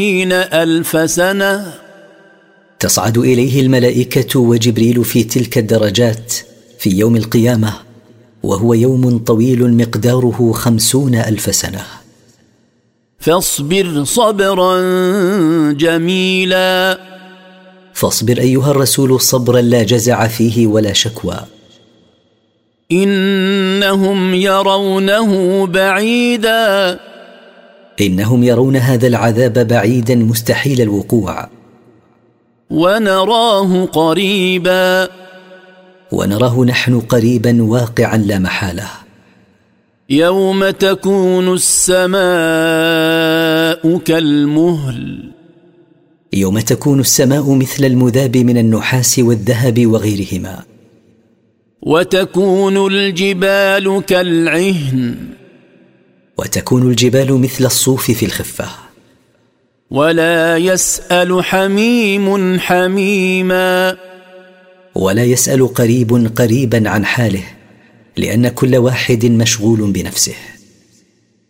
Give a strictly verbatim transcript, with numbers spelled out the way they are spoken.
ألف سنة. تصعد إليه الملائكة وجبريل في تلك الدرجات في يوم القيامة، وهو يوم طويل مقداره خمسون ألف سنة. فاصبر صبرا جميلا. فاصبر أيها الرسول صبرا لا جزع فيه ولا شكوى. إنهم يرونه بعيدا. إنهم يرون هذا العذاب بعيدا مستحيل الوقوع. ونراه قريبا. ونراه نحن قريبا واقعا لا محالة. يوم تكون السماء كالمهل. يوم تكون السماء مثل المذاب من النحاس والذهب وغيرهما. وتكون الجبال كالعهن. وتكون الجبال مثل الصوف في الخفة. ولا يسأل حميم حميما. ولا يسأل قريب قريبا عن حاله، لأن كل واحد مشغول بنفسه.